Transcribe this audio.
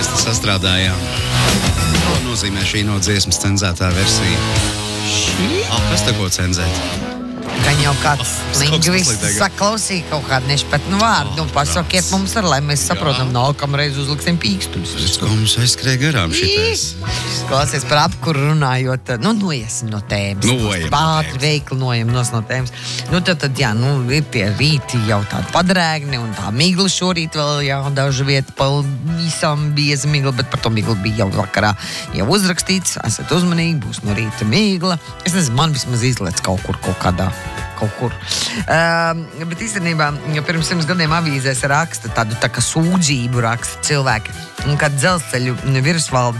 sastrādājām. Ko nozīmē šī no dziesmas cenzētā versija? Kas te ko cenzēt? Gan jau kāds lingvists saklausīja kaut kādu nešpatnu vārdu. Pasakiet mums ar, lai mēs saprotam, nākamreiz uzliksim pīkstuļus. Es kā mums aizskrēja garām šitais. Klausies par apkuru runājot, noiesim no tēmas. Pātri veikli noejam no tēmas. Tad, ir tie rīti jau tādi padrēgni un tā migla šorīt vēl, dažu vietu pavisam bieza migla, bet par to miglu bija jau vakarā jau uzrakstīts. Esat uzmanīgi, būs no rīta migla. Es nezinu, man vismaz izlēc kaut kur. Bet īstenībā, pirms 100 gadiem avīzēs raksta tādu tā kā sūdzību raksta cilvēki, kad dzelzceļu virsvalde